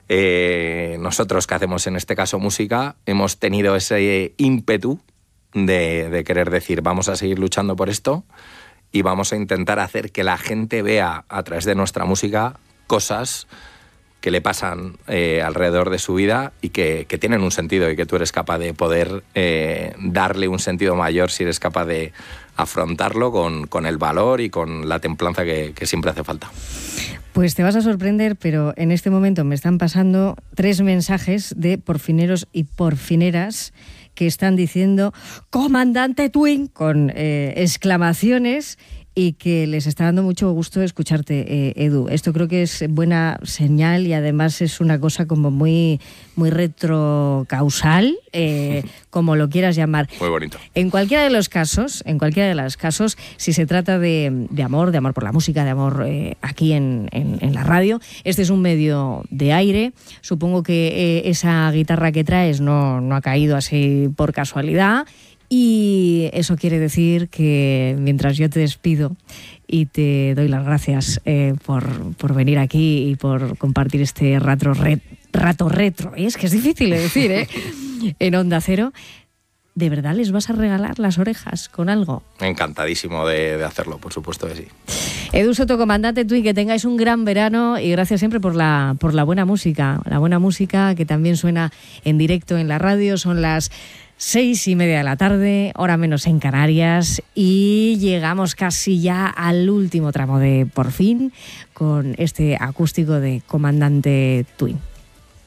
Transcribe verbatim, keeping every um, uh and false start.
eh, nosotros que hacemos en este caso música, hemos tenido ese ímpetu de, de querer decir, vamos a seguir luchando por esto y vamos a intentar hacer que la gente vea a través de nuestra música cosas que le pasan eh, alrededor de su vida y que, que tienen un sentido y que tú eres capaz de poder eh, darle un sentido mayor si eres capaz de afrontarlo con, con el valor y con la templanza que, que siempre hace falta. Pues te vas a sorprender, pero en este momento me están pasando tres mensajes de porfineros y porfineras que están diciendo ¡Comandante Twin! Con eh, exclamaciones y que les está dando mucho gusto escucharte, eh, Edu. Esto creo que es buena señal y además es una cosa como muy, muy retrocausal, eh, como lo quieras llamar. Muy bonito. En cualquiera de los casos, en cualquiera de los casos, si se trata de, de amor, de amor por la música, de amor eh, aquí en, en, en la radio, este es un medio de aire. Supongo que eh, esa guitarra que traes no, no ha caído así por casualidad. Y eso quiere decir que mientras yo te despido y te doy las gracias eh, por, por venir aquí y por compartir este rato, re, rato retro, ¿eh? Es que es difícil de decir, ¿eh? En Onda Cero, ¿de verdad les vas a regalar las orejas con algo? Encantadísimo de, de hacerlo, por supuesto que sí. Edu Soto, Comandante Twin, que tengáis un gran verano y gracias siempre por la, por la buena música, la buena música que también suena en directo en la radio. Son las Seis y media de la tarde, hora menos en Canarias, y llegamos casi ya al último tramo de Por Fin con este acústico de Comandante Twin.